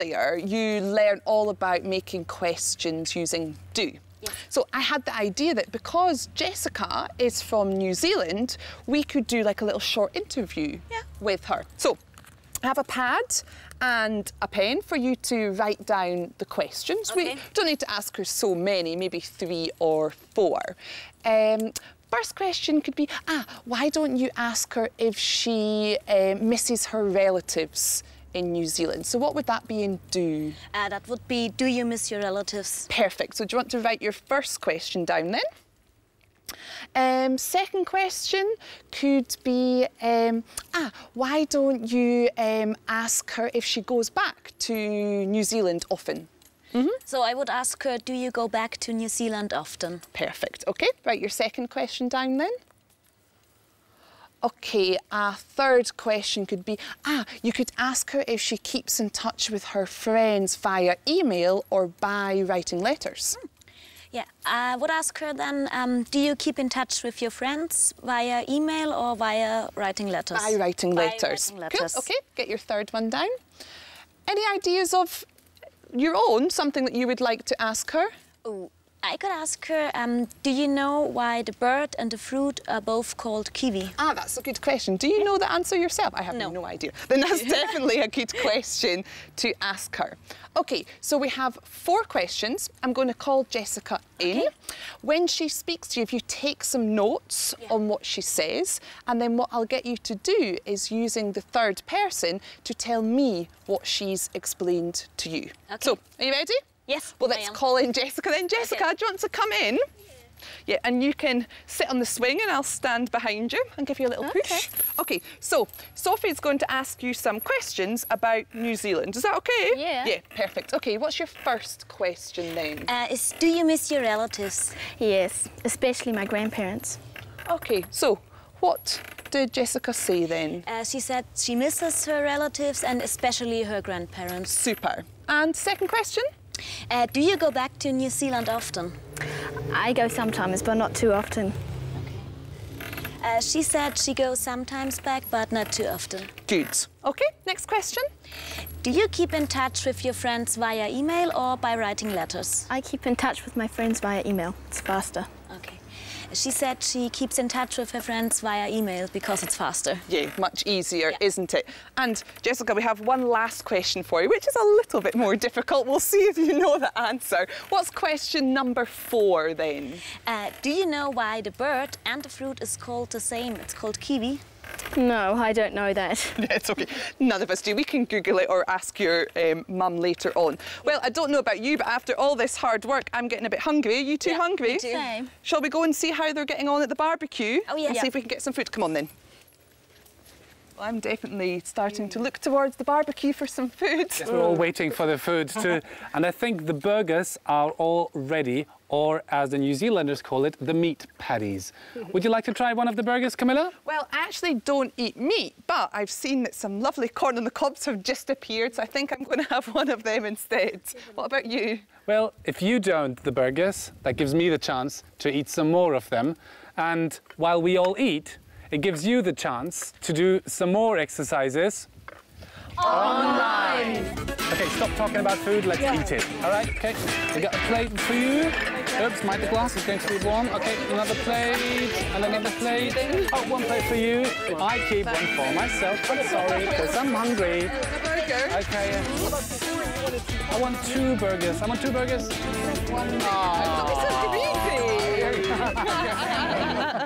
earlier, you learned all about making questions using do. Yes. So I had the idea that because Jessica is from New Zealand, we could do like a little short interview with her. So I have a pad and a pen for you to write down the questions. Okay. We don't need to ask her so many, maybe 3 or 4. First question could be, why don't you ask her if she misses her relatives in New Zealand? So what would that be in do? That would be, do you miss your relatives? Perfect. So do you want to write your first question down then? Second question could be, why don't you ask her if she goes back to New Zealand often? So I would ask her, do you go back to New Zealand often? Perfect. OK, write your second question down then. OK, a third question could be, you could ask her if she keeps in touch with her friends via email or by writing letters. Yeah, I would ask her then, do you keep in touch with your friends via email or via writing letters? By writing letters. Writing letters. Cool. OK, get your third one down. Any ideas of your own, something that you would like to ask her? Oh, I could ask her, do you know why the bird and the fruit are both called kiwi? That's a good question. Do you know the answer yourself? I have no idea. Then that's definitely a good question to ask her. OK, so we have 4 questions. I'm going to call Jessica in. When she speaks to you, if you take some notes on what she says, and then what I'll get you to do is using the third person to tell me what she's explained to you. Okay. So, are you ready? Yes, Well, let's call in Jessica then. Jessica, do you want to come in? Yeah, and you can sit on the swing and I'll stand behind you and give you a little push. OK, so Sophie's going to ask you some questions about New Zealand. Is that OK? Yeah. Yeah, perfect. OK, what's your first question then? Is, do you miss your relatives? Yes, especially my grandparents. OK, so what did Jessica say then? She said she misses her relatives and especially her grandparents. Super. And second question? Do you go back to New Zealand often? I go sometimes, but not too often. She said she goes sometimes back, but not too often. Good. OK, next question. Do you keep in touch with your friends via email or by writing letters? I keep in touch with my friends via email. It's faster. Okay. She said she keeps in touch with her friends via email because it's faster. Yeah, much easier, isn't it? And Jessica, we have one last question for you, which is a little bit more difficult. We'll see if you know the answer. What's question number 4 then? Do you know why the bird and the fruit is called the same? It's called kiwi. No, I don't know that. Yeah, it's OK. None of us do. We can Google it or ask your mum later on. Well, I don't know about you, but after all this hard work, I'm getting a bit hungry. Are you too hungry? Me too. Same. Shall we go and see how they're getting on at the barbecue? Oh, yeah. And see if we can get some food. Come on, then. Well, I'm definitely starting to look towards the barbecue for some food. Yes, we're all waiting for the food too. And I think the burgers are all ready, or as the New Zealanders call it, the meat patties. Would you like to try one of the burgers, Camilla? Well, I actually don't eat meat, but I've seen that some lovely corn on the cobs have just appeared, so I think I'm going to have one of them instead. What about you? Well, if you don't the burgers, that gives me the chance to eat some more of them. And while we all eat, it gives you the chance to do some more exercises. Online! OK, stop talking about food, let's eat it. All right, OK, we got a plate for you. Oops, mind the glass, it's going to be warm. OK, another plate, and another plate. Oh, one plate for you. I keep one for myself, I'm sorry, because I'm hungry. OK, I want 2 burgers. I want 2 burgers. Don't be so greedy!